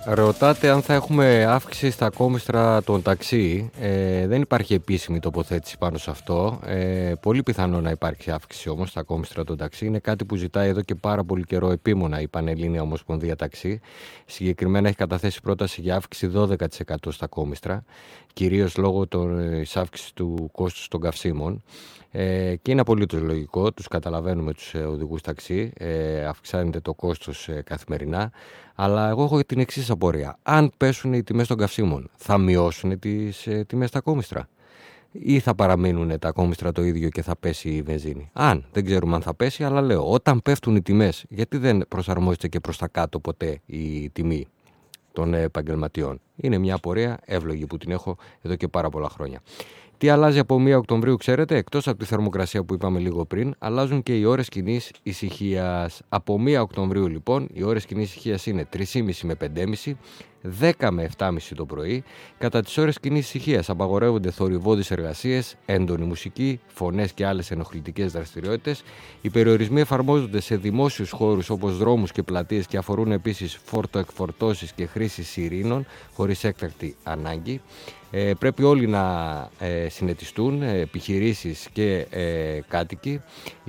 Ρωτάτε αν θα έχουμε αύξηση στα κόμιστρα των ταξί. Δεν υπάρχει επίσημη τοποθέτηση πάνω σε αυτό. Πολύ πιθανό να υπάρξει αύξηση όμως στα κόμιστρα των ταξί. Είναι κάτι που ζητάει εδώ και πάρα πολύ καιρό επίμονα η Πανελλήνια Ομοσπονδία Ταξί. Συγκεκριμένα έχει καταθέσει πρόταση για αύξηση 12% στα κόμιστρα, κυρίως λόγω της αύξησης του κόστους των καυσίμων. Και είναι απολύτως λογικό, τους καταλαβαίνουμε τους οδηγούς ταξί, αυξάνεται το κόστος καθημερινά, αλλά εγώ έχω την εξής απορία. Αν πέσουν οι τιμές των καυσίμων, θα μειώσουν τις τιμές στα κόμιστρα ή θα παραμείνουν τα κόμιστρα το ίδιο και θα πέσει η βενζίνη? Δεν ξέρουμε αν θα πέσει, αλλά λέω, όταν πέφτουν οι τιμές, γιατί δεν προσαρμόζεται και προς τα κάτω ποτέ η τιμή των επαγγελματιών? Είναι μια απορία εύλογη που την έχω εδώ και πάρα πολλά χρόνια. Τι αλλάζει από 1 Οκτωβρίου, ξέρετε? Εκτός από τη θερμοκρασία που είπαμε λίγο πριν, αλλάζουν και οι ώρες κοινής ησυχίας. Από 1 Οκτωβρίου, λοιπόν, οι ώρες κοινής ησυχίας είναι 3.30 με 5.30, 10 με 7.30 το πρωί. Κατά τις ώρες κοινής ησυχίας απαγορεύονται θορυβώδεις εργασίες, έντονη μουσική, φωνές και άλλες ενοχλητικές δραστηριότητες. Οι περιορισμοί εφαρμόζονται σε δημόσιους χώρους όπως δρόμους και πλατείες και αφορούν επίσης φόρτο-εκφορτώσεις και χρήση σιρήνων χωρίς έκτακτη ανάγκη. Πρέπει όλοι να συνετιστούν, επιχειρήσεις και κάτοικοι.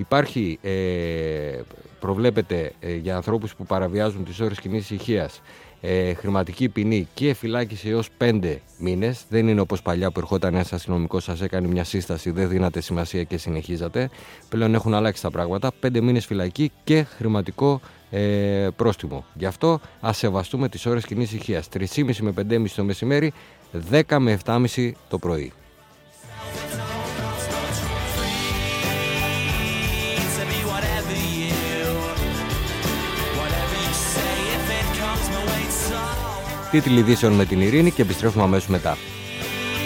Προβλέπεται για ανθρώπους που παραβιάζουν τις ώρες κοινής ησυχίας χρηματική ποινή και φυλάκιση έως 5 μήνες. Δεν είναι όπως παλιά που ερχόταν ένας αστυνομικός, σας έκανε μια σύσταση, δεν δίνατε σημασία και συνεχίζατε. Πλέον έχουν αλλάξει τα πράγματα. 5 μήνες φυλακή και χρηματικό πρόστιμο. Γι' αυτό ας σεβαστούμε τις ώρες κοινής ησυχίας. 3.30 με 5.30 το μεσημέρι, 10 με 7.30 το πρωί. Τίτλοι ειδήσεων με την Ειρήνη και επιστρέφουμε αμέσως μετά.